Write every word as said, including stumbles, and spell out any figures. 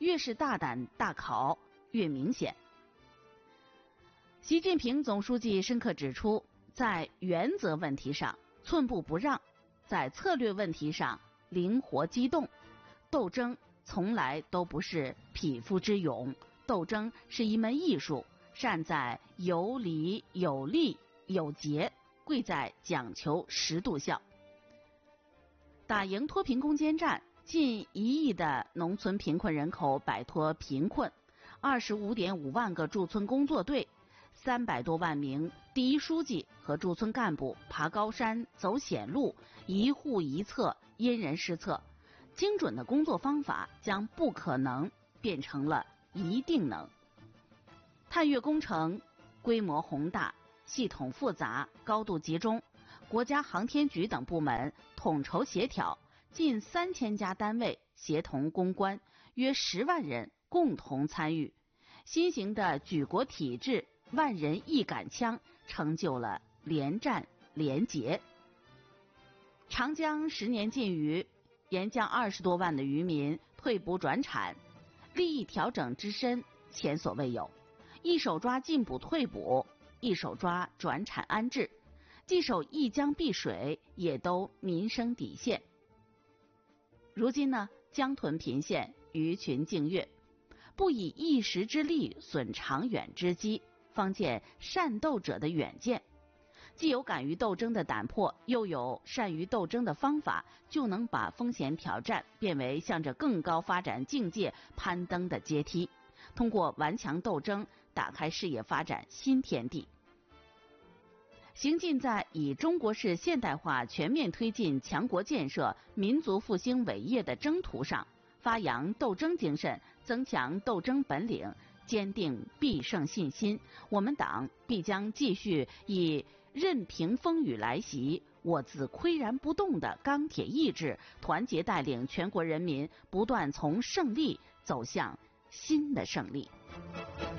越是大胆大考越明显。习近平总书记深刻指出，在原则问题上寸步不让，在策略问题上灵活机动。斗争从来都不是匹夫之勇，斗争是一门艺术，善在有理有利有节，贵在讲求实度效。打赢脱贫攻坚战，近一亿的农村贫困人口摆脱贫困，二十五点五万个驻村工作队，三百多万名第一书记和驻村干部爬高山走险路，一户一策，因人施策。精准的工作方法将不可能变成了一定能。探月工程规模宏大，系统复杂，高度集中，国家航天局等部门统筹协调，近三千家单位协同攻关，约十万人共同参与。新型的举国体制万人一杆枪，成就了连战连捷。长江十年禁渔，沿江二十多万的渔民退捕转产，利益调整之深前所未有。一手抓禁捕退捕，一手抓转产安置，既守一江碧水，也都民生底线。如今呢，江屯频现，鱼群竞跃，不以一时之利损长远之机，方见善斗者的远见。既有敢于斗争的胆魄，又有善于斗争的方法，就能把风险挑战变为向着更高发展境界攀登的阶梯，通过顽强斗争打开事业发展新天地。行进在以中国式现代化全面推进强国建设、民族复兴伟业的征途上，发扬斗争精神，增强斗争本领，坚定必胜信心，我们党必将继续以任凭风雨来袭，我自岿然不动的钢铁意志，团结带领全国人民不断从胜利走向新的胜利。